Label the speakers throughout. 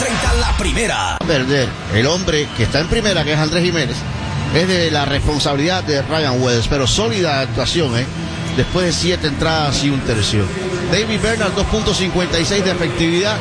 Speaker 1: enfrenta la primera.
Speaker 2: Perder. El hombre que está en primera, que es Andrés Jiménez, es de la responsabilidad de Ryan Weathers, pero sólida actuación, después de 7 entradas y un tercio. David Bernard, 2.56 de efectividad,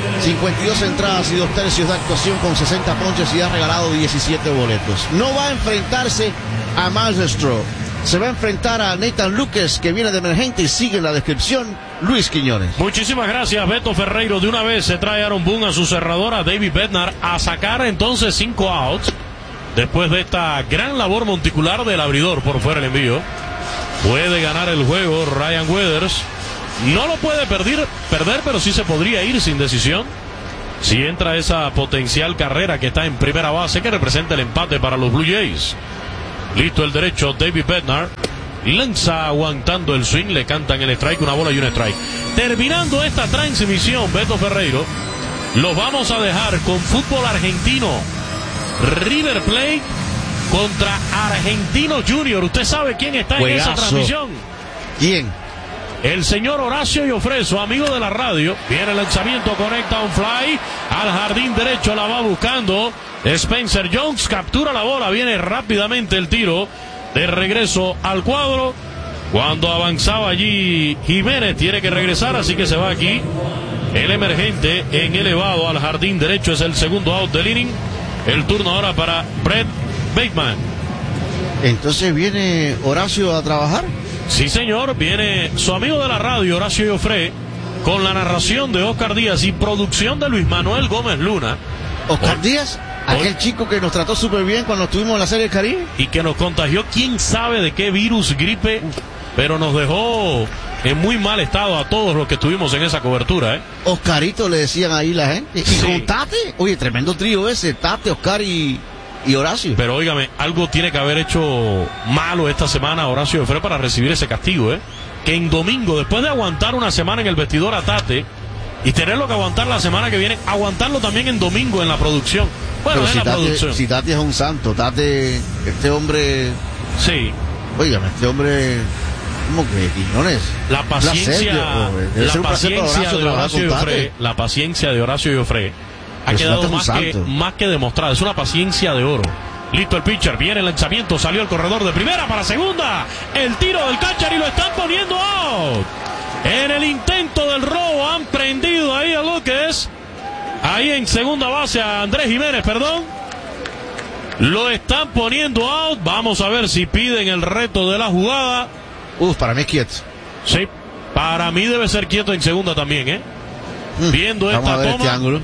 Speaker 2: 52 entradas y 2 tercios de actuación con 60 ponches y ha regalado 17 boletos. No va a enfrentarse a Miles Straw. Se va a enfrentar a Nathan Lucas, que viene de emergente, y sigue en la descripción Luis Quiñones.
Speaker 3: Muchísimas gracias, Beto Ferreiro. De una vez se trae Aaron Boone a su cerradora, David Bednar, a sacar entonces 5 outs. Después de esta gran labor monticular del abridor por fuera el envío. Puede ganar el juego Ryan Weathers. No lo puede perder, pero sí se podría ir sin decisión. Si entra esa potencial carrera que está en primera base, que representa el empate para los Blue Jays. Listo el derecho, David Bednar. Lanza aguantando el swing, le cantan el strike, una bola y un strike. Terminando esta transmisión, Beto Ferreiro, los vamos a dejar con fútbol argentino. River Plate contra Argentino Junior. ¿Usted sabe quién está
Speaker 2: Juegazo.
Speaker 3: en esa transmisión?
Speaker 2: ¿Quién?
Speaker 3: El señor Horacio Joffre, su amigo de la radio. Viene el lanzamiento, conecta un fly al jardín derecho, la va buscando Spencer Jones, captura la bola, viene rápidamente el tiro de regreso al cuadro. Cuando avanzaba allí Jiménez, tiene que regresar, así que se va aquí el emergente en elevado al jardín derecho. Es el segundo out del inning. El turno ahora para Brett Bateman.
Speaker 2: Entonces viene Horacio a trabajar.
Speaker 3: Sí, señor, viene su amigo de la radio, Horacio Joffre, con la narración de Oscar Díaz y producción de Luis Manuel Gómez Luna.
Speaker 2: Oscar Díaz, aquel chico que nos trató súper bien cuando estuvimos en la Serie del Caribe.
Speaker 3: Y que nos contagió quién sabe de qué virus, gripe, pero nos dejó en muy mal estado a todos los que estuvimos en esa cobertura,
Speaker 2: Oscarito le decían ahí la gente. Y
Speaker 3: Sí.
Speaker 2: con Tate, oye, tremendo trío ese, Tate, Oscar y Horacio.
Speaker 3: Pero óigame, algo tiene que haber hecho malo esta semana Horacio Joffre para recibir ese castigo, que en domingo, después de aguantar una semana en el vestidor a Tate y tenerlo que aguantar la semana que viene, aguantarlo también en domingo en la producción. Bueno,
Speaker 2: Pero
Speaker 3: en
Speaker 2: si
Speaker 3: la producción.
Speaker 2: si Tate es un santo, Tate, este hombre,
Speaker 3: Sí.
Speaker 2: óigame, este hombre, ¿cómo que Quiñones?
Speaker 3: La paciencia,
Speaker 2: Debe ser un placer para Horacio
Speaker 3: de
Speaker 2: trabajar
Speaker 3: Horacio
Speaker 2: con
Speaker 3: Joffre,
Speaker 2: Tate.
Speaker 3: la paciencia de Horacio Joffre ha
Speaker 2: Pero
Speaker 3: quedado
Speaker 2: Tate es un santo.
Speaker 3: más que demostrada. Es una paciencia de oro. Listo el pitcher, viene el lanzamiento, salió el corredor de primera para segunda. El tiro del catcher y lo están poniendo out. En el intento del robo han prendido ahí a Lucas. Ahí en segunda base a Andrés Jiménez, perdón. Lo están poniendo out. Vamos a ver si piden el reto de la jugada.
Speaker 2: Para mí es quieto.
Speaker 3: Sí, para mí debe ser quieto en segunda también, Viendo
Speaker 2: Vamos
Speaker 3: esta
Speaker 2: a ver
Speaker 3: toma.
Speaker 2: este ángulo.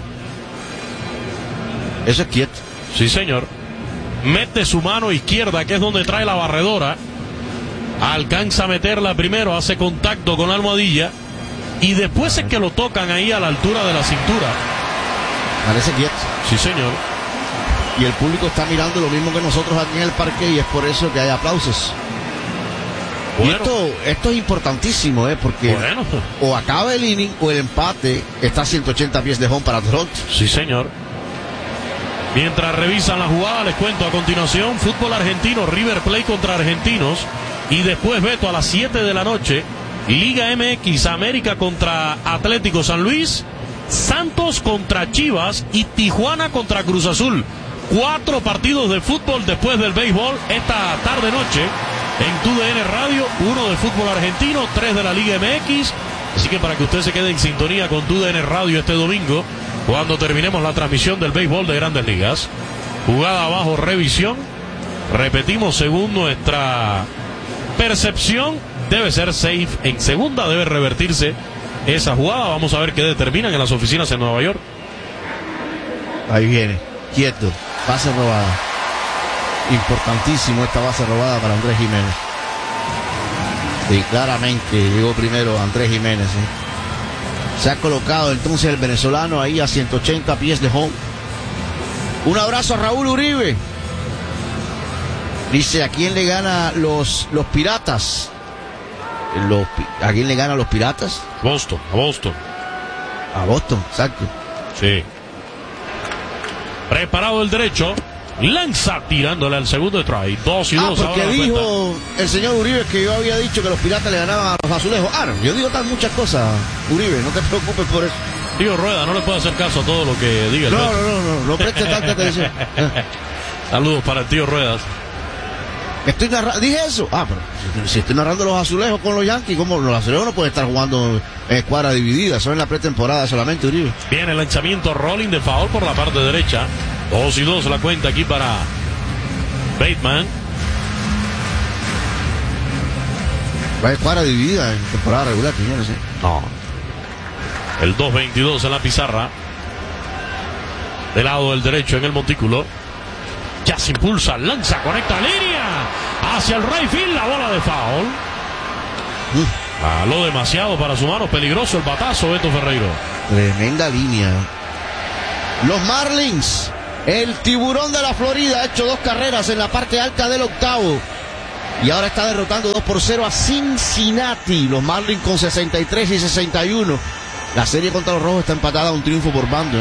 Speaker 2: Eso es quieto.
Speaker 3: Sí, señor. Mete su mano izquierda, que es donde trae la barredora. Alcanza a meterla primero, hace contacto con la almohadilla. Y después es que lo tocan ahí a la altura de la cintura.
Speaker 2: Parece quieto.
Speaker 3: Sí, señor.
Speaker 2: Y el público está mirando lo mismo que nosotros aquí en el parque y es por eso que hay aplausos.
Speaker 3: Bueno.
Speaker 2: Y esto es importantísimo, porque
Speaker 3: Bueno.
Speaker 2: o acaba el inning o el empate está a 180 pies de home para Toronto.
Speaker 3: Sí, señor. Mientras revisan la jugada, les cuento a continuación: fútbol argentino, River Plate contra Argentinos. Y después, Beto, a las 7 de la noche, Liga MX, América contra Atlético San Luis, Santos contra Chivas y Tijuana contra Cruz Azul. 4 partidos de fútbol después del béisbol esta tarde-noche en TUDN Radio. 1 de fútbol argentino, 3 de la Liga MX. Así que para que usted se quede en sintonía con TUDN Radio este domingo, cuando terminemos la transmisión del béisbol de Grandes Ligas. Jugada bajo revisión. Repetimos, según nuestra percepción, debe ser safe. En segunda debe revertirse esa jugada. Vamos a ver qué determinan en las oficinas en Nueva York.
Speaker 2: Ahí viene, quieto, base robada. Importantísimo esta base robada para Andrés Jiménez. Y claramente llegó primero Andrés Jiménez. Se ha colocado entonces el venezolano ahí a 180 pies de home. Un abrazo a Raúl Uribe. Dice, ¿a quién le gana los Piratas? ¿A quién le gana los Piratas?
Speaker 3: Boston, a Boston.
Speaker 2: A Boston, exacto.
Speaker 3: Sí. Preparado el derecho. Lanza tirándole al segundo strike. 2-2.
Speaker 2: Porque
Speaker 3: ahora
Speaker 2: dijo el señor Uribe que yo había dicho que los Piratas le ganaban a los Azulejos. Yo digo muchas cosas, Uribe, no te preocupes por eso.
Speaker 3: Tío Rueda, no le puede hacer caso a todo lo que diga el Beto.
Speaker 2: No preste tanta atención.
Speaker 3: Saludos para el tío Ruedas.
Speaker 2: Estoy narrando, dije eso. Pero si estoy narrando los azulejos con los Yankees, ¿cómo los azulejos no pueden estar jugando en escuadra dividida? Son en la pretemporada solamente, Uribe.
Speaker 3: Viene el lanzamiento rolling de foul por la parte derecha. 2-2 la cuenta aquí para Bateman.
Speaker 2: Va a escuadra dividida en temporada regular, señores.
Speaker 3: No. El 2-22 en la pizarra. Del lado del derecho en el montículo. Ya se impulsa, lanza, conecta línea. Hacia el right field, la bola de foul. Aló demasiado para su mano. Peligroso el batazo, Beto Ferreiro.
Speaker 2: Tremenda línea. Los Marlins, el tiburón de la Florida, ha hecho 2 carreras en la parte alta del octavo. Y ahora está derrotando 2-0 a Cincinnati. Los Marlins con 63 y 61. La serie contra los Rojos está empatada a un triunfo por bando.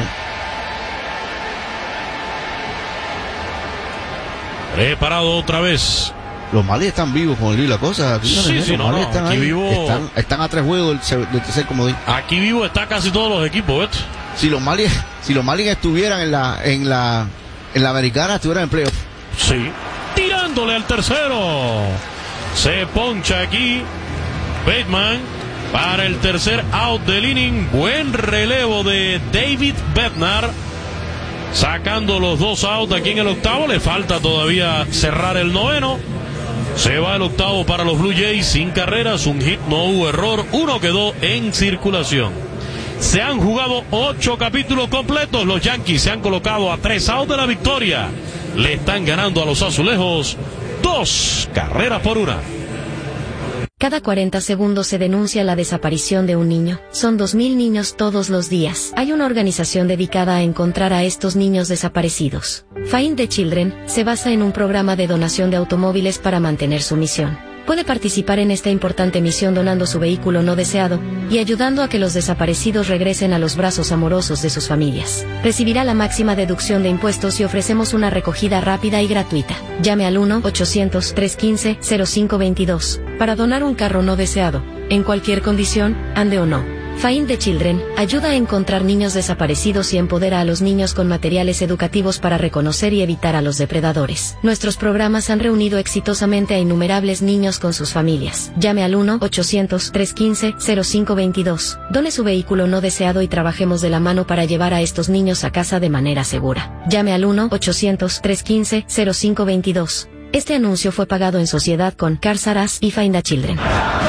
Speaker 3: Preparado otra vez.
Speaker 2: Los Marlins están vivos con el lío y la cosa.
Speaker 3: Sí,
Speaker 2: están
Speaker 3: aquí
Speaker 2: ahí.
Speaker 3: vivo.
Speaker 2: Están a 3 juegos del tercer comodín.
Speaker 3: Aquí vivo está casi todos los equipos, Beto.
Speaker 2: Si los Marlins estuvieran en la americana, estuvieran en playoff.
Speaker 3: Sí. Tirándole al tercero. Se poncha aquí Bateman para el tercer out del inning. Buen relevo de David Bednar, sacando los 2 outs aquí en el octavo. Le falta todavía cerrar el noveno. Se va el octavo para los Blue Jays sin carreras, un hit, no hubo error, 1 quedó en circulación. Se han jugado 8 capítulos completos. Los Yankees se han colocado a 3 outs de la victoria. Le están ganando a los azulejos 2 carreras por 1.
Speaker 1: Cada 40 segundos se denuncia la desaparición de un niño. Son 2.000 niños todos los días. Hay una organización dedicada a encontrar a estos niños desaparecidos. Find the Children se basa en un programa de donación de automóviles para mantener su misión. Puede participar en esta importante misión donando su vehículo no deseado y ayudando a que los desaparecidos regresen a los brazos amorosos de sus familias. Recibirá la máxima deducción de impuestos y ofrecemos una recogida rápida y gratuita. Llame al 1-800-315-0522 para donar un carro no deseado, en cualquier condición, ande o no. Find the Children ayuda a encontrar niños desaparecidos y empodera a los niños con materiales educativos para reconocer y evitar a los depredadores. Nuestros programas han reunido exitosamente a innumerables niños con sus familias. Llame al 1-800-315-0522. Done su vehículo no deseado y trabajemos de la mano para llevar a estos niños a casa de manera segura. Llame al 1-800-315-0522. Este anuncio fue pagado en sociedad con Cars R Us y Find the Children.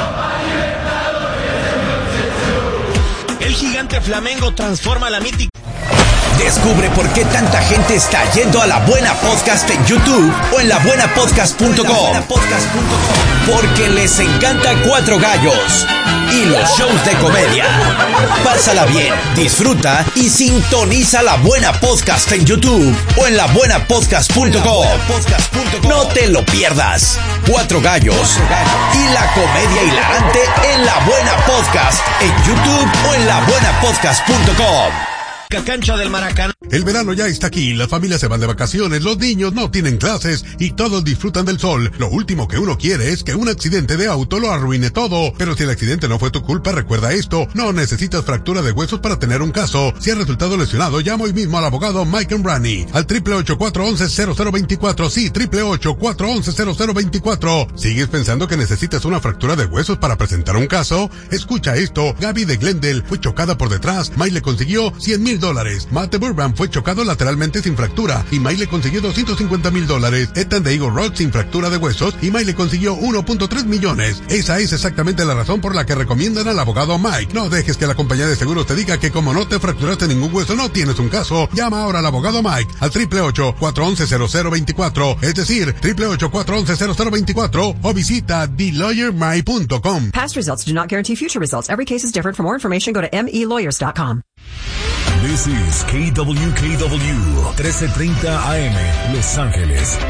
Speaker 4: El gigante Flamengo transforma la mítica.
Speaker 5: Descubre por qué tanta gente está yendo a La Buena Podcast en YouTube o en labuenapodcast.com. Porque les encanta Cuatro Gallos y los shows de comedia. Pásala bien, disfruta y sintoniza La Buena Podcast en YouTube o en labuenapodcast.com. No te lo pierdas. Cuatro Gallos y la comedia hilarante en La Buena Podcast en YouTube o en labuenapodcast.com.
Speaker 4: Cancha del Maracaná.
Speaker 6: El verano ya está aquí, las familias se van de vacaciones, los niños no tienen clases y todos disfrutan del sol. Lo último que uno quiere es que un accidente de auto lo arruine todo. Pero si el accidente no fue tu culpa, recuerda esto, no necesitas fractura de huesos para tener un caso. Si has resultado lesionado, llama hoy mismo al abogado Mike Embrani al 888-411-0024. Sí, 888-411-0024. ¿Sigues pensando que necesitas una fractura de huesos para presentar un caso? Escucha esto, Gaby de Glendale fue chocada por detrás, Mike le consiguió $100,000. Matt Burban fue chocado lateralmente sin fractura y Mike le consiguió $250,000. Ethan de Eagle Rock sin fractura de huesos y Mike le consiguió $1.3 millones. Esa es exactamente la razón por la que recomiendan al abogado Mike. No dejes que la compañía de seguros te diga que como no te fracturaste ningún hueso no tienes un caso. Llama ahora al abogado Mike al 888-411-0024, es decir, 888-411-0024 o visita TheLawyerMike.com.
Speaker 7: Past results do not guarantee future results. Every case is different. For more information, go to melawyers.com.
Speaker 8: This is KWKW 1330 AM, Los Ángeles.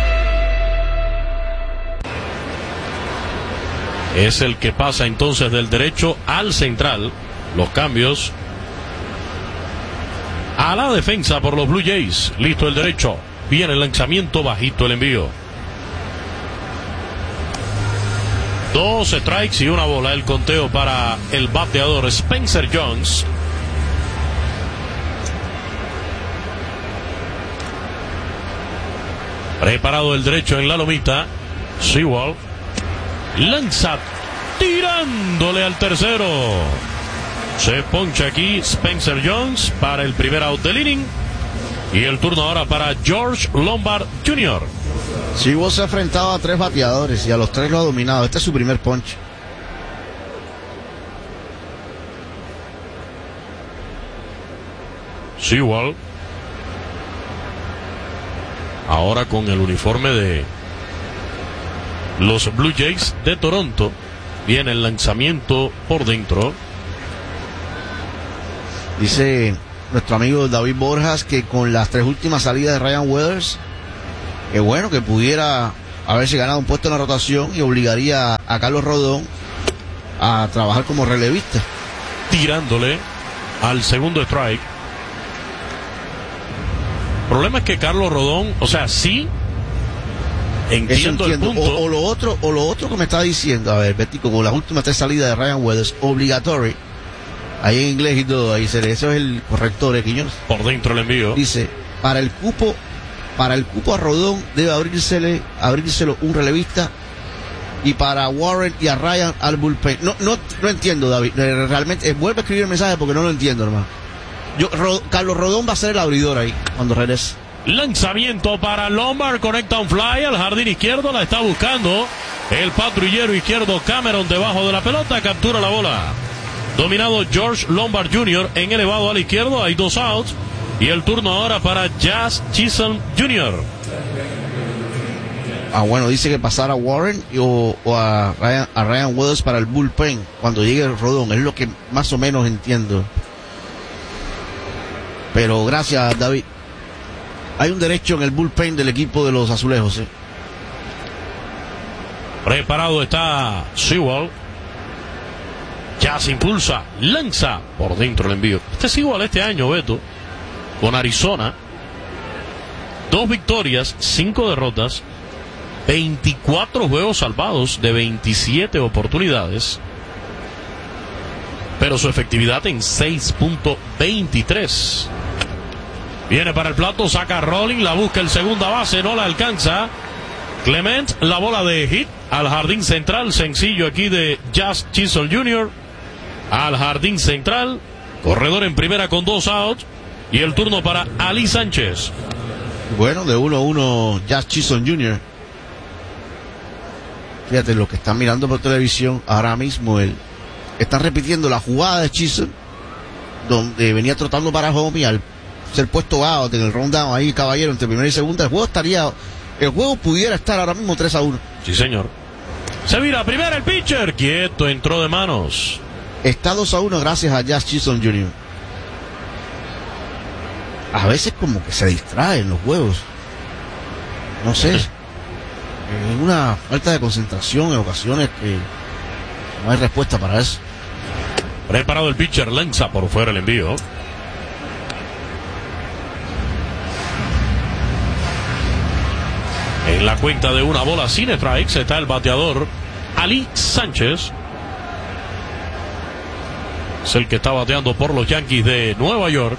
Speaker 3: Es el que pasa entonces del derecho al central. Los cambios a la defensa por los Blue Jays. Listo el derecho. Viene el lanzamiento, bajito el envío. 2 strikes y una bola. El conteo para el bateador Spencer Jones. Preparado el derecho en la lomita. Sewell lanza tirándole al tercero. Se poncha aquí Spencer Jones para el primer out del inning. Y el turno ahora para George Lombard Jr.
Speaker 2: Sewell se ha enfrentado a 3 bateadores y a los 3 lo ha dominado. Este es su primer ponche.
Speaker 3: Sewell ahora con el uniforme de los Blue Jays de Toronto. Viene el lanzamiento por dentro.
Speaker 2: Dice nuestro amigo David Borjas que con las 3 últimas salidas de Ryan Weathers, que bueno, que pudiera haberse ganado un puesto en la rotación y obligaría a Carlos Rodón a trabajar como relevista.
Speaker 3: Tirándole al segundo strike. El problema es que Carlos Rodón, o sea, sí entiendo el punto.
Speaker 2: O lo otro que me está diciendo, a ver, Betico, con las últimas 3 salidas de Ryan Weathers, obligatory, ahí en inglés y todo, ahí eso es el corrector de Quiñones.
Speaker 3: Por dentro el envío.
Speaker 2: Dice, para el cupo a Rodón debe abrírselo un relevista, y para Warren y a Ryan al bullpen. No entiendo, David, realmente, vuelve a escribir el mensaje porque no lo entiendo, hermano. Carlos Rodón va a ser el abridor ahí cuando regrese.
Speaker 3: Lanzamiento para Lombard, conecta un fly al jardín izquierdo, la está buscando el patrullero izquierdo Cameron debajo de la pelota, captura la bola. Dominado George Lombard Jr. en elevado al izquierdo, hay 2 outs y el turno ahora para Jazz Chisholm Jr.
Speaker 2: Bueno, dice que pasar a Warren o a Ryan Weathers para el bullpen cuando llegue el Rodón, es lo que más o menos entiendo. Pero gracias, David. Hay un derecho en el bullpen del equipo de los Azulejos.
Speaker 3: Preparado está Sewell. Ya se impulsa, lanza por dentro el envío. Este Sewell este año, Beto, con Arizona, 2 victorias, 5 derrotas, 24 juegos salvados de 27 oportunidades, pero su efectividad en 6.23. Viene para el plato, saca Rolling, la busca el segunda base, no la alcanza. Clement, la bola de hit al jardín central, sencillo aquí de Jazz Chisholm Jr. Al jardín central, corredor en primera con 2 outs y el turno para Ali Sánchez.
Speaker 2: Bueno, de 1-1 Jazz Chisholm Jr. Fíjate, lo que están mirando por televisión ahora mismo, están repitiendo la jugada de Chisholm, donde venía trotando para home y al ser puesto out en el rundown ahí, caballero, entre primera y segunda, el juego pudiera estar ahora mismo 3-1.
Speaker 3: Sí, señor. Se vira primera el pitcher, quieto, entró de manos.
Speaker 2: Está 2-1 gracias a Jazz Chisholm Jr. A veces como que se distraen los juegos. No sé. Es una falta de concentración en ocasiones que no hay respuesta para eso.
Speaker 3: Preparado el pitcher, lanza por fuera el envío. En la cuenta de 1 bola sin strikes está el bateador Ali Sánchez. Es el que está bateando por los Yankees de Nueva York.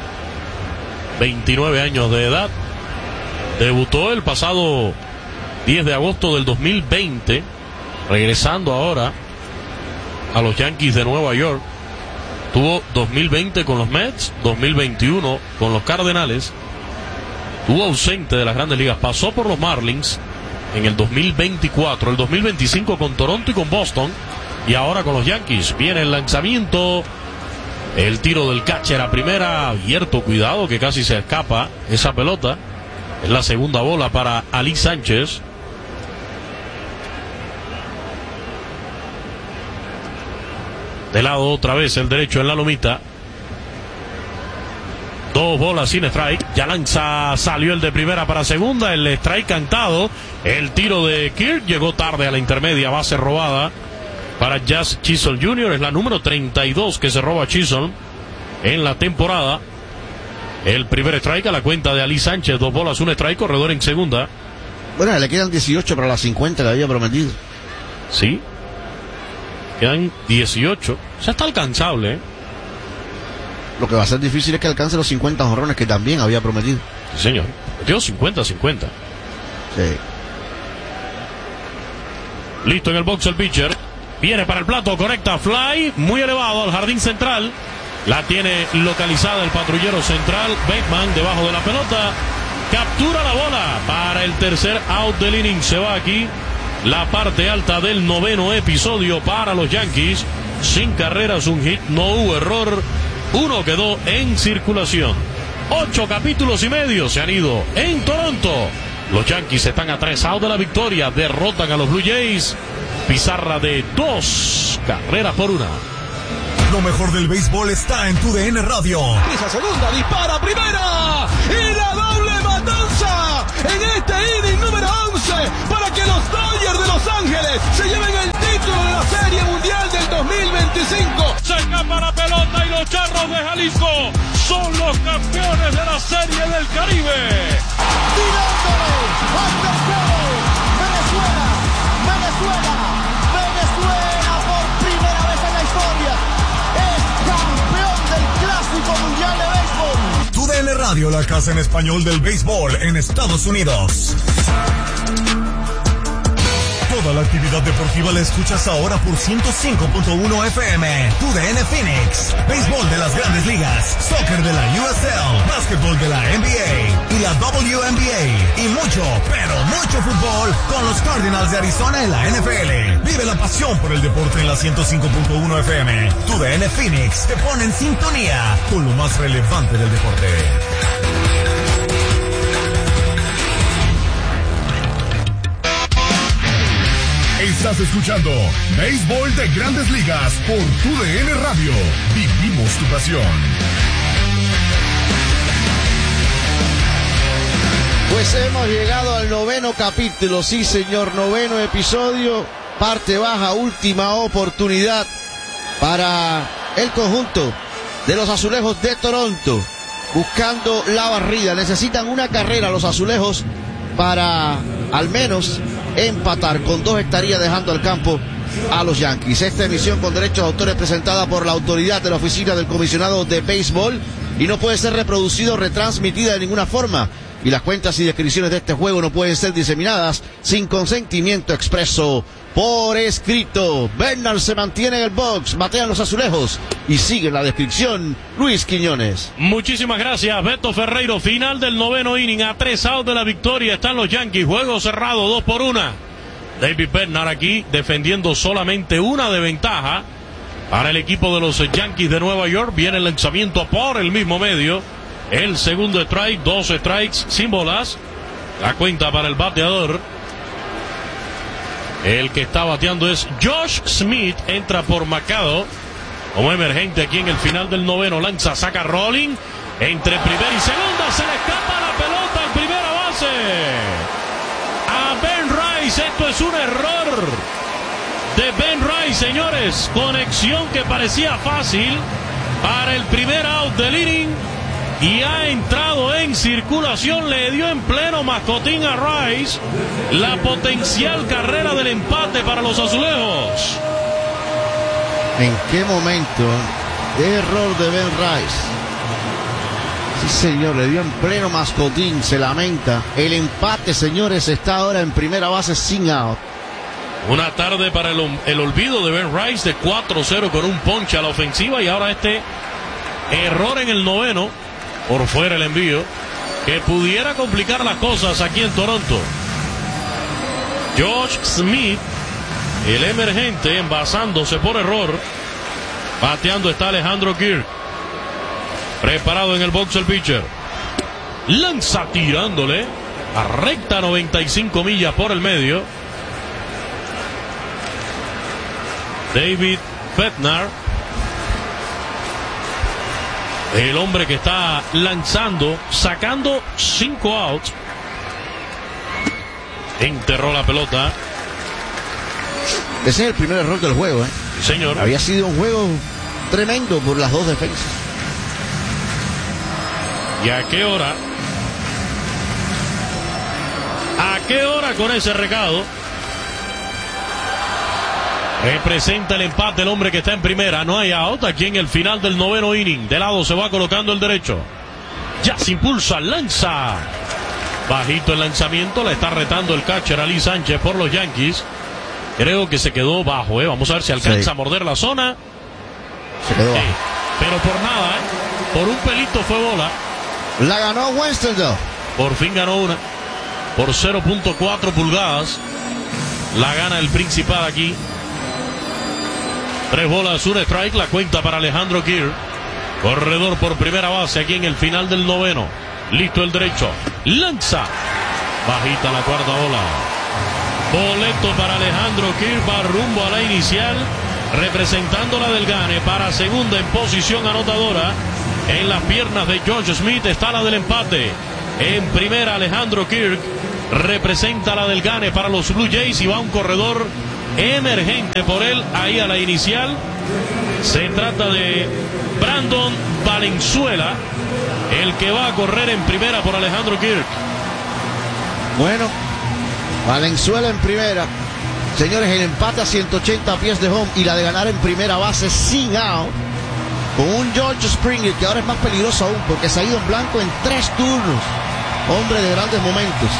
Speaker 3: 29 años de edad. Debutó el pasado 10 de agosto del 2020. Regresando ahora a los Yankees de Nueva York. Tuvo 2020 con los Mets, 2021 con los Cardenales. Estuvo ausente de las Grandes Ligas, pasó por los Marlins en el 2024, el 2025 con Toronto y con Boston, y ahora con los Yankees. Viene el lanzamiento, el tiro del catcher a primera, abierto, cuidado que casi se escapa esa pelota. Es la segunda bola para Ali Sánchez. De lado otra vez el derecho en la lomita. 2 bolas sin strike. Ya lanza, salió el de primera para segunda. El strike cantado. El tiro de Kirk llegó tarde a la intermedia. Base robada para Jazz Chisholm Jr. Es la número 32 que se roba Chisholm en la temporada. El primer strike a la cuenta de Ali Sánchez. 2 bolas, un strike, corredor en segunda.
Speaker 2: Bueno, le quedan 18 para las 50 que había prometido.
Speaker 3: Sí. Quedan 18. O sea, está alcanzable, ¿eh?
Speaker 2: Lo que va a ser difícil es que alcance los 50 jonrones que también había prometido.
Speaker 3: Sí, señor. Metió 50-50.
Speaker 2: Sí.
Speaker 3: Listo en el box el pitcher. Viene para el plato, conecta fly, muy elevado al jardín central. La tiene localizada el patrullero central, Bateman, debajo de la pelota. Captura la bola para el tercer out del inning. Se va aquí la parte alta del noveno episodio para los Yankees. Sin carreras, un hit, no hubo error. Uno quedó en circulación. 8 capítulos y medio se han ido en Toronto. Los Yankees están a 3 outs de la victoria. Derrotan a los Blue Jays. Pizarra de 2 carreras por 1.
Speaker 8: Lo mejor del béisbol está en TUDN Radio.
Speaker 4: Esa segunda, dispara primera. Y la doble matanza en este inning número 11 para que los Dodgers de Los Ángeles se lleven el título de la Serie Mundial del 2025.
Speaker 3: Se escapa la pelota y los Charros de Jalisco son los campeones de la Serie del Caribe.
Speaker 2: Tirándole al tercero. Venezuela por primera vez en la historia es campeón del Clásico Mundial de Béisbol.
Speaker 8: TUDN Radio, la casa en español del béisbol en Estados Unidos. Toda la actividad deportiva la escuchas ahora por 105.1 FM. TUDN Phoenix. Béisbol de las Grandes Ligas, soccer de la USL, básquetbol de la NBA y la WNBA. Y mucho, pero mucho fútbol con los Cardinals de Arizona en la NFL. Vive la pasión por el deporte en la 105.1 FM. TUDN Phoenix te pone en sintonía con lo más relevante del deporte. Estás escuchando Béisbol de Grandes Ligas por TUDN Radio. Vivimos tu pasión.
Speaker 2: Pues hemos llegado al noveno capítulo, sí señor, noveno episodio, parte baja, última oportunidad para el conjunto de los Azulejos de Toronto, buscando la barrida. Necesitan una carrera los Azulejos para al menos empatar. Con 2 estaría dejando al campo a los Yankees. Esta emisión con derechos de autor es presentada por la autoridad de la Oficina del Comisionado de Béisbol y no puede ser reproducido o retransmitida de ninguna forma. Y las cuentas y descripciones de este juego no pueden ser diseminadas sin consentimiento expreso por escrito. Bernal se mantiene en el box, batean los Azulejos y sigue la descripción Luis Quiñones.
Speaker 3: Muchísimas gracias, Beto Ferreiro. Final del noveno inning, a 3 outs de la victoria están los Yankees. Juego cerrado, 2-1. David Bednar aquí defendiendo solamente 1 de ventaja para el equipo de los Yankees de Nueva York. Viene el lanzamiento por el mismo medio. El segundo strike, 2 strikes sin bolas. La cuenta para el bateador. El que está bateando es Josh Smith. Entra por Machado como emergente aquí en el final del noveno. Lanza, saca rolling entre primera y segunda. Se le escapa la pelota en primera base a Ben Rice. Esto es un error de Ben Rice, señores. Conexión que parecía fácil para el primer out del inning y ha entrado en circulación. Le dio en pleno mascotín a Rice la potencial carrera del empate para los Azulejos.
Speaker 2: ¿En qué momento? Error de Ben Rice. Sí señor, le dio en pleno mascotín, se lamenta. El empate, señores, está ahora en primera base sin out.
Speaker 3: Una tarde para el olvido de Ben Rice, de 4-0 con un ponche a la ofensiva, y ahora este error en el noveno. Por fuera el envío, que pudiera complicar las cosas aquí en Toronto. Josh Smith, el emergente, envasándose por error. Bateando está Alejandro Kirk. Preparado en el box el pitcher. Lanza tirándole a recta 95 millas por el medio. David Bednar, el hombre que está lanzando, sacando 5 outs. Enterró la pelota.
Speaker 2: Ese es el primer error del juego,
Speaker 3: Señor.
Speaker 2: Había sido un juego tremendo por las 2 defensas.
Speaker 3: ¿Y a qué hora? ¿A qué hora con ese recado? Representa el empate el hombre que está en primera. No hay out aquí en el final del noveno inning. De lado se va colocando el derecho. Ya se impulsa, lanza. Bajito el lanzamiento, le está retando el catcher Ali Sánchez por los Yankees. Creo que se quedó bajo, vamos a ver si alcanza a morder la zona.
Speaker 2: Se quedó bajo.
Speaker 3: Pero por nada, por un pelito fue bola.
Speaker 2: La ganó Winston,
Speaker 3: Por fin ganó una. Por 0.4 pulgadas. La gana el Principal aquí. 3 bolas, 1 strike. La cuenta para Alejandro Kirk. Corredor por primera base aquí en el final del noveno. Listo el derecho. Lanza. Bajita la cuarta bola. Boleto para Alejandro Kirk. Va rumbo a la inicial. Representando la del gane. Para segunda en posición anotadora. En las piernas de George Smith está la del empate. En primera Alejandro Kirk. Representa la del gane para los Blue Jays. Y va un corredor emergente por él. Ahí a la inicial. Se trata de Brandon Valenzuela, el que va a correr en primera por Alejandro Kirk.
Speaker 2: Bueno, Valenzuela en primera. Señores, el empate a 180 pies de home y la de ganar en primera base sin out. Con un George Springer que ahora es más peligroso aún porque se ha ido en blanco en 3 turnos. Hombre de grandes momentos.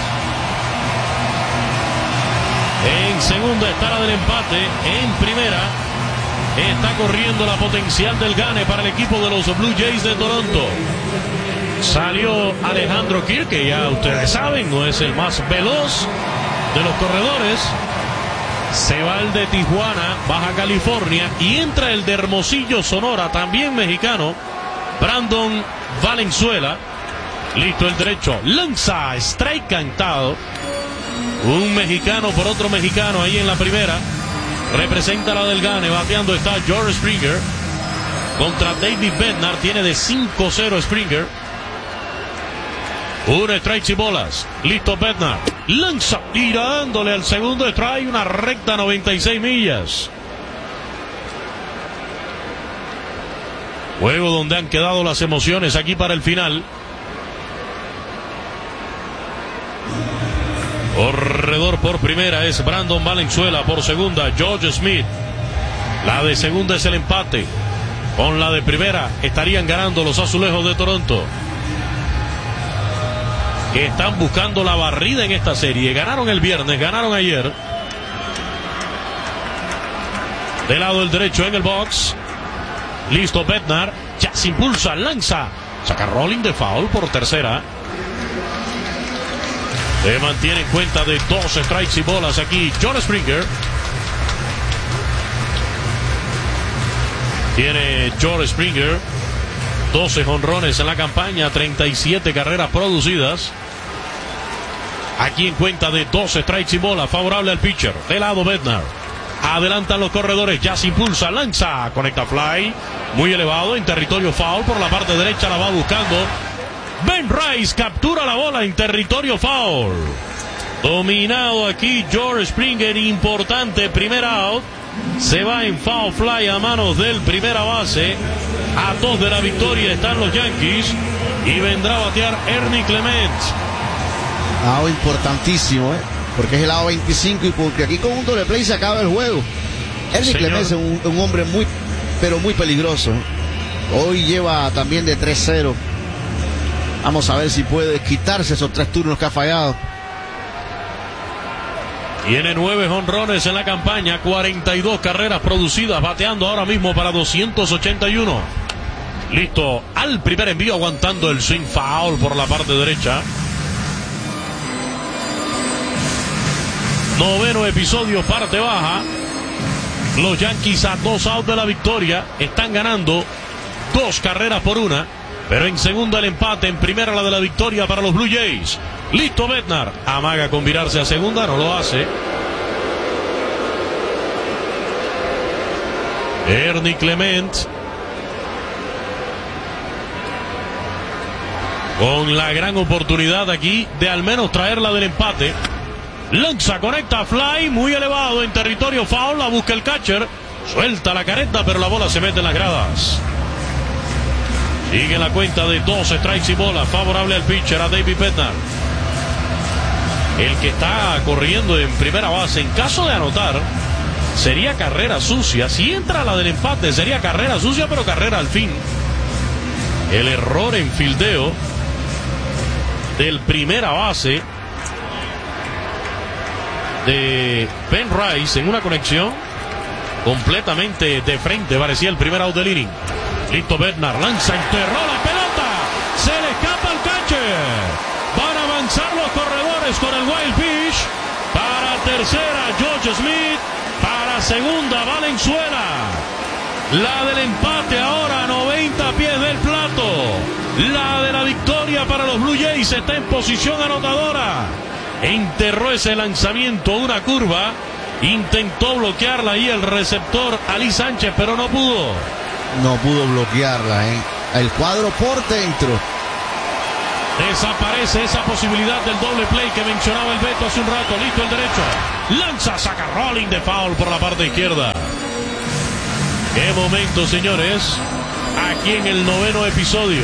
Speaker 3: En segunda está la del empate. En primera está corriendo la potencial del gane para el equipo de los Blue Jays de Toronto. Salió Alejandro Kirk, que ya ustedes saben, no es el más veloz de los corredores. Se va el de Tijuana, Baja California, y entra el de Hermosillo, Sonora, también mexicano, Brandon Valenzuela. Listo el derecho, lanza, strike cantado. Un mexicano por otro mexicano ahí en la primera. Representa la del gane, bateando está George Springer. Contra David Bednar, tiene de 5-0 Springer. 1 strike y bolas. Listo Bednar. Lanza, tirándole al segundo strike, una recta 96 millas. Juego donde han quedado las emociones aquí para el final. Corredor por primera es Brandon Valenzuela, por segunda George Smith. La de segunda es el empate. Con la de primera estarían ganando los Azulejos de Toronto, que están buscando la barrida en esta serie. Ganaron el viernes, ganaron ayer. De lado el derecho en el box. Listo Bednar. Ya se impulsa, lanza. Saca rolling de foul por tercera. Se mantiene en cuenta de 2 strikes y bolas aquí John Springer. Tiene George Springer 12 jonrones en la campaña, 37 carreras producidas. Aquí en cuenta de 2 strikes y bolas, favorable al pitcher. De lado Bednar. Adelantan los corredores, ya se impulsa, lanza, conecta fly, muy elevado en territorio foul por la parte derecha, la va buscando. Ben Rice captura la bola en territorio foul. Dominado aquí George Springer, importante primer out. Se va en foul fly a manos del primera base. A 2 de la victoria están los Yankees y vendrá a batear Ernie Clement.
Speaker 2: Out importantísimo, porque es el out 25 y porque aquí con un doble play se acaba el juego. Ernie Clement es un hombre muy, pero muy peligroso. Hoy lleva también de 3-0. Vamos a ver si puede quitarse esos 3 turnos que ha fallado.
Speaker 3: Tiene 9 jonrones en la campaña, 42 carreras producidas, bateando ahora mismo para 281. Listo al primer envío, aguantando el swing foul por la parte derecha. Noveno episodio, parte baja. Los Yankees a 2 outs de la victoria. Están ganando 2 carreras por 1. Pero en segunda el empate, en primera la de la victoria para los Blue Jays. Listo Bednar, amaga con virarse a segunda, no lo hace. Ernie Clement con la gran oportunidad aquí de al menos traerla del empate. Lanza, conecta fly, muy elevado en territorio foul, la busca el catcher, suelta la careta, pero la bola se mete en las gradas. Sigue la cuenta de 2 strikes y bolas, favorable al pitcher, a David Bednar. El que está corriendo en primera base, en caso de anotar, sería carrera sucia. Si entra la del empate, sería carrera sucia, pero carrera al fin. El error en fildeo del primera base de Ben Rice en una conexión completamente de frente. Parecía el primer out del inning. Listo Bednar, lanza, enterró la pelota, se le escapa el catcher. Van a avanzar los corredores con el wild pitch. Para tercera George Smith, para segunda Valenzuela. La del empate ahora a 90 pies del plato. La de la victoria para los Blue Jays está en posición anotadora. Enterró ese lanzamiento, una curva. Intentó bloquearla ahí el receptor Ali Sánchez, pero no pudo.
Speaker 2: No pudo bloquearla, el cuadro por dentro.
Speaker 3: Desaparece esa posibilidad del doble play que mencionaba el Beto hace un rato. Listo el derecho. Lanza, saca rolling de foul por la parte izquierda. Qué momento, señores. Aquí en el 9º episodio.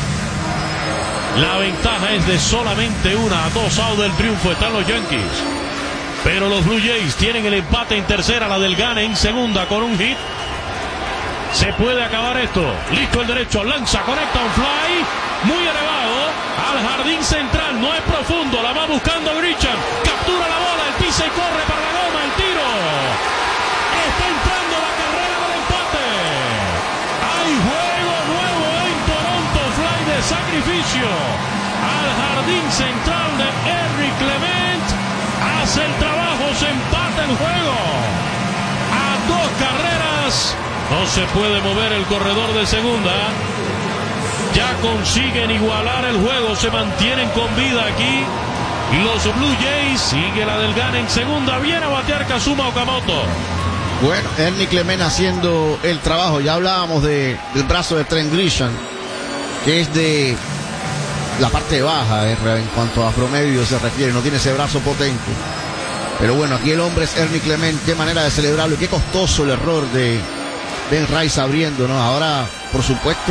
Speaker 3: La ventaja es de solamente 2 outs del triunfo. Están los Yankees. Pero los Blue Jays tienen el empate en tercera. La del Gane en segunda con un hit. Se puede acabar esto. Listo el derecho. Lanza, conecta un fly. Muy elevado. Al jardín central. No es profundo. La va buscando Grisham. Captura la bola. El pisa y corre para la goma. El tiro. Está entrando la carrera del empate. Hay juego nuevo en Toronto. Fly de sacrificio. Al jardín central de Henry Clement. Hace el trabajo. Se empata el juego. A 2 carreras. No se puede mover el corredor de segunda. Ya consiguen igualar el juego. Se mantienen con vida aquí. Y los Blue Jays. Sigue la del Gane en segunda. Viene a batear Kazuma Okamoto.
Speaker 2: Bueno, Ernie Clement haciendo el trabajo. Ya hablábamos del brazo de Trent Grisham, que es de la parte baja en cuanto a promedio se refiere. No tiene ese brazo potente. Pero bueno, aquí el hombre es Ernie Clement. Qué manera de celebrarlo. Y qué costoso el error de Ben Rice abriendo, ¿no? Ahora, por supuesto,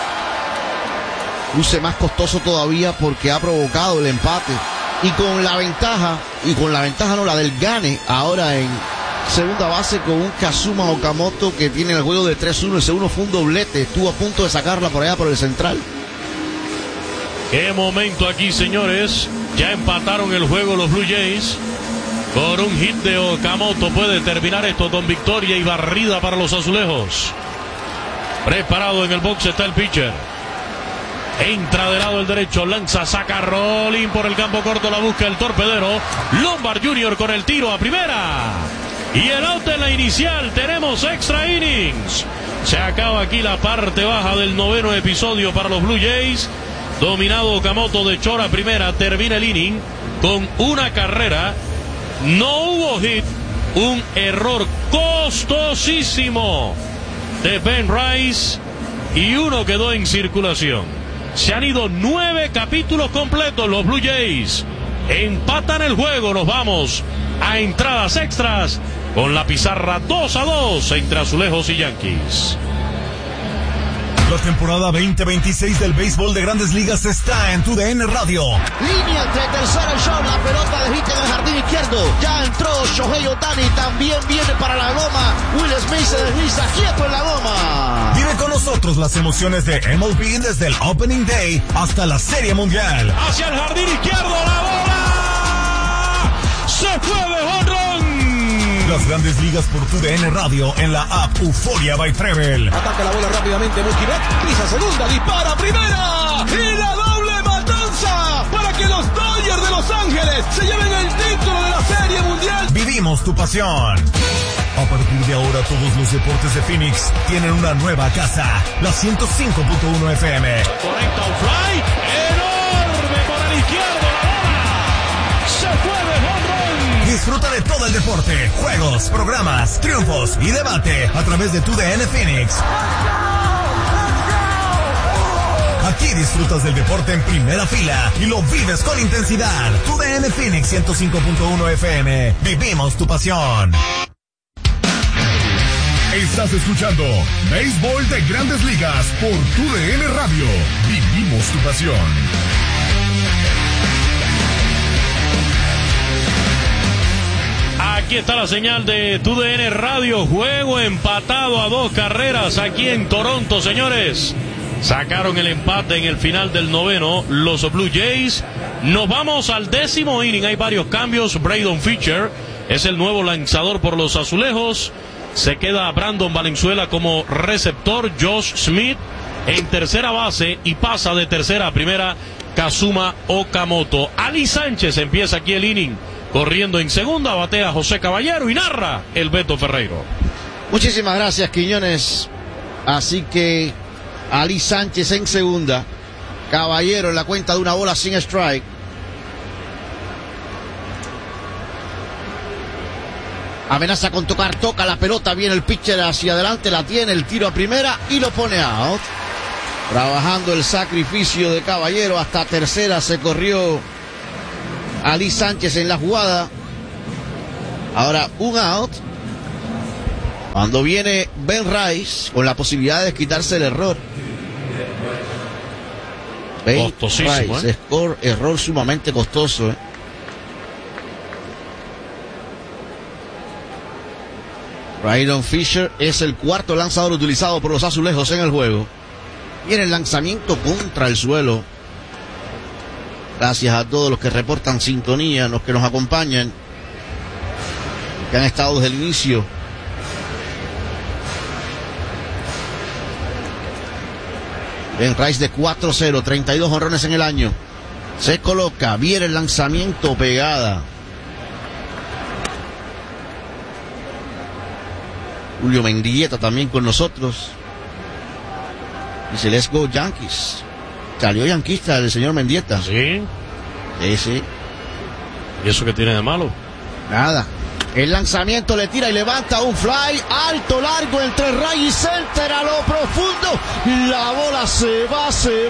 Speaker 2: luce más costoso todavía porque ha provocado el empate. Y con la ventaja la del Gane, ahora en segunda base con un Kazuma Okamoto que tiene el juego de 3-1. El segundo fue un doblete. Estuvo a punto de sacarla por allá por el central.
Speaker 3: Qué momento aquí, señores. Ya empataron el juego los Blue Jays. Con un hit de Okamoto puede terminar esto con victoria y barrida para los azulejos. Preparado en el box está el pitcher. Entra de lado el derecho, lanza, saca rolling por el campo corto, la busca el torpedero. Lombard Jr. con el tiro a primera. Y el out en la inicial, tenemos extra innings. Se acaba aquí la parte baja del 9º episodio para los Blue Jays. Dominado Okamoto de short a primera, termina el inning con una carrera. No hubo hit, un error costosísimo de Ben Rice y uno quedó en circulación. Se han ido 9 capítulos completos los Blue Jays. Empatan el juego, nos vamos a entradas extras con la pizarra 2-2 entre Azulejos y Yankees.
Speaker 8: La temporada 2026 del béisbol de Grandes Ligas está en TUDN Radio.
Speaker 2: Línea entre tercera y short, la pelota de hit en el jardín izquierdo. Ya entró Shohei Ohtani, también viene para la goma. Will Smith se desliza quieto en la goma.
Speaker 8: Vive con nosotros las emociones de MLB desde el Opening Day hasta la Serie Mundial.
Speaker 3: Hacia el jardín izquierdo, la bola se fue de home run.
Speaker 8: Las Grandes Ligas por TUDN Radio en la app Euforia by Treble.
Speaker 4: Ataca la bola rápidamente Mookie Betts, pisa segunda, dispara primera y la doble matanza para que los Dodgers de Los Ángeles se lleven el título de la Serie Mundial.
Speaker 8: Vivimos tu pasión. A partir de ahora todos los deportes de Phoenix tienen una nueva casa, la 105.1 FM.
Speaker 3: Conecta un fly enorme por el izquierdo, la bola se fue de home run.
Speaker 8: Disfruta de todo el deporte, juegos, programas, triunfos y debate a través de TUDN Phoenix. Aquí disfrutas del deporte en primera fila y lo vives con intensidad. TUDN Phoenix 105.1 FM. Vivimos tu pasión.
Speaker 9: Estás escuchando Béisbol de Grandes Ligas por TUDN Radio. Vivimos tu pasión.
Speaker 3: Aquí está la señal de TUDN Radio. Juego empatado a 2 carreras aquí en Toronto, señores. sacaron el empate en el final del noveno los Blue Jays. Nos vamos al 10º inning. Hay varios cambios. Braden Fisher es el nuevo lanzador por los Azulejos. Se queda Brandon Valenzuela como receptor. Josh Smith en tercera base y pasa de tercera a primera Kazuma Okamoto. Ali Sánchez empieza aquí el inning corriendo en segunda, batea José Caballero y narra el Beto Ferreiro.
Speaker 2: Muchísimas gracias, Quiñones. Así que Ali Sánchez en segunda, Caballero en la cuenta de una bola sin strike. Amenaza con tocar, toca la pelota, viene el pitcher hacia adelante, la tiene, el tiro a primera y lo pone out. Trabajando el sacrificio de Caballero, hasta tercera se corrió Ali Sánchez en la jugada. Ahora un out. Cuando viene Ben Rice con la posibilidad de quitarse el error.
Speaker 3: Costosísimo,
Speaker 2: Rice, error sumamente costoso. Braden Fisher es el cuarto lanzador utilizado por los Azulejos en el juego. Viene el lanzamiento contra el suelo. Gracias a todos los que reportan sintonía, los que nos acompañan, que han estado desde el inicio. Ben Rice de 4-0, 32 jonrones en el año. Se coloca, viene el lanzamiento, pegada. Julio Mendieta también con nosotros. Dice, let's go Yankees. Salió yanquista el señor Mendieta.
Speaker 3: Sí.
Speaker 2: Sí.
Speaker 3: ¿Y eso qué tiene de malo?
Speaker 2: Nada. El lanzamiento le tira y levanta un fly alto, largo, entre right y center a lo profundo. La bola se va.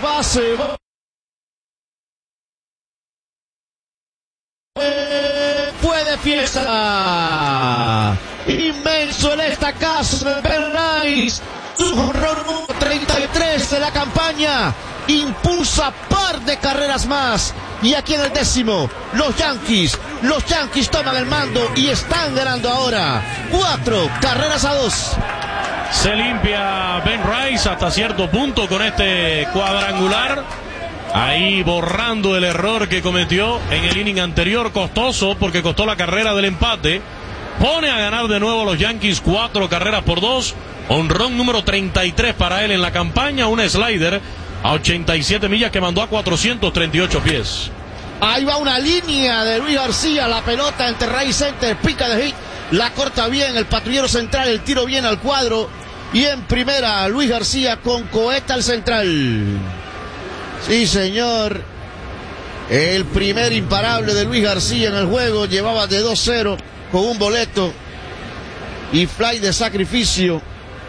Speaker 2: Puede fiesta. Inmenso en esta casa de Ben Rice. Su jonrón número 33 de la campaña. Impulsa par de carreras más. Y aquí en el 10º, los Yankees toman el mando y están ganando ahora 4-2.
Speaker 3: Se limpia Ben Rice hasta cierto punto con este cuadrangular. Ahí borrando el error que cometió en el inning anterior, costoso porque costó la carrera del empate. Pone a ganar de nuevo los Yankees 4-2. Honrón número 33 para él en la campaña. Un slider a 87 millas que mandó a 438 pies.
Speaker 2: Ahí va una línea de Luis García. La pelota entre right y center. Pica de hit. La corta bien el patrullero central. El tiro bien al cuadro. Y en primera, Luis García con cohete al central. Sí, señor. El primer imparable de Luis García en el juego. Llevaba de 2-0 con un boleto y fly de sacrificio.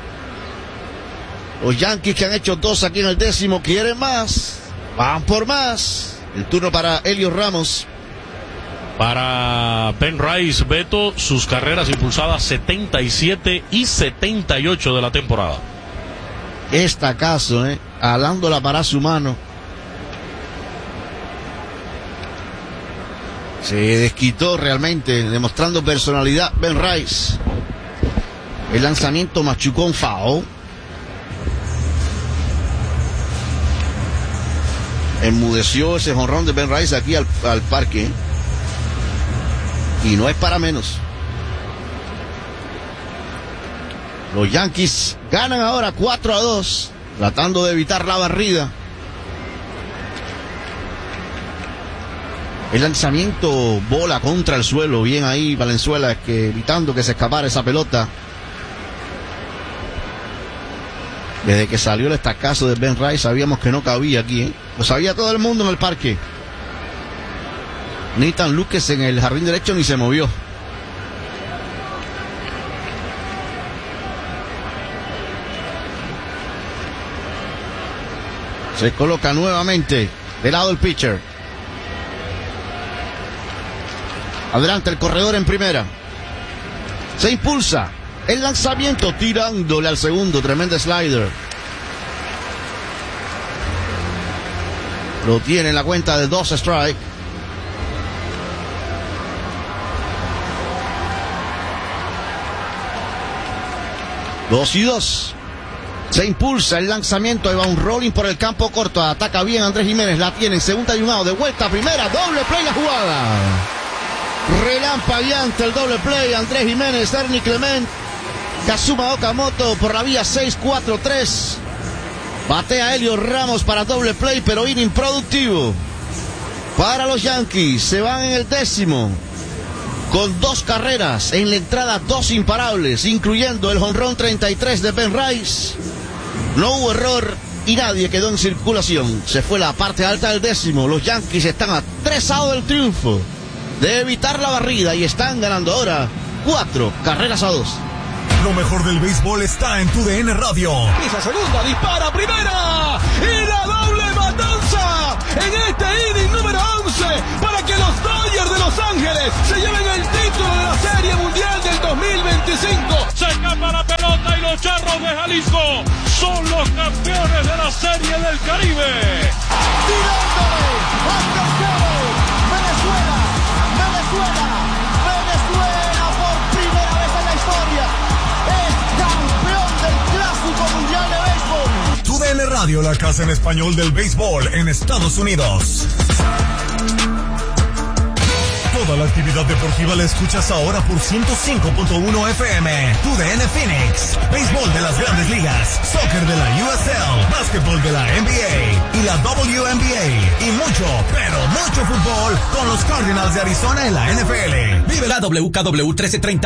Speaker 2: Los Yankees, que han hecho 2 aquí en el 10º, quieren más. Van por más. El turno para Elio Ramos.
Speaker 3: Para Ben Rice, Beto, sus carreras impulsadas 77 y 78 de la temporada.
Speaker 2: Estacazo, alándola para su mano. Se desquitó realmente, demostrando personalidad Ben Rice. El lanzamiento machucó un foul. Enmudeció ese jonrón de Ben Rice aquí al parque. Y no es para menos. Los Yankees ganan ahora 4-2, tratando de evitar la barrida. El lanzamiento, bola contra el suelo. Bien ahí Valenzuela, que evitando que se escapara esa pelota. Desde que salió el estacazo de Ben Rice sabíamos que no cabía aquí, Lo sabía todo el mundo en el parque. Nathan Lucas en el jardín derecho ni se movió. Se coloca nuevamente del lado del pitcher. Adelante el corredor en primera. Se impulsa. El lanzamiento tirándole al segundo. Tremendo slider. Lo tiene en la cuenta de 2 strike. Dos y 2. Se impulsa el lanzamiento, ahí va un rolling por el campo corto, ataca bien Andrés Jiménez, la tiene en segunda y un out, de vuelta a primera, doble play la jugada. Relampagueante el doble play, Andrés Jiménez, Ernie Clement, Kazuma Okamoto por la vía 6-4-3. Batea Elio Ramos para doble play, pero inning productivo para los Yankees. Se van en el 10º con 2 carreras, en la entrada 2 imparables, incluyendo el jonrón 33 de Ben Rice. No hubo error y nadie quedó en circulación. Se fue la parte alta del 10º. Los Yankees están a 3 outs del triunfo de evitar la barrida y están ganando ahora 4-2.
Speaker 8: Lo mejor del béisbol está en TUDN Radio.
Speaker 4: Pisa segunda, dispara primera y la doble matanza en este inning número 11 para que los Dodgers de Los Ángeles se lleven el título de la Serie Mundial del 2025.
Speaker 3: Se escapa la pelota y los Charros de Jalisco son los campeones de la Serie del Caribe.
Speaker 4: Tirándole al tercero, Venezuela por primera vez en la historia es campeón del Clásico Mundial de Béisbol.
Speaker 8: TUDN Radio, la casa en español del béisbol en Estados Unidos. Toda la actividad deportiva la escuchas ahora por 105.1 FM. TUDN Phoenix. Béisbol de las Grandes Ligas, soccer de la USL, básquetbol de la NBA y la WNBA. Y mucho, pero mucho fútbol con los Cardinals de Arizona en la NFL.
Speaker 5: Vive la WKW 1330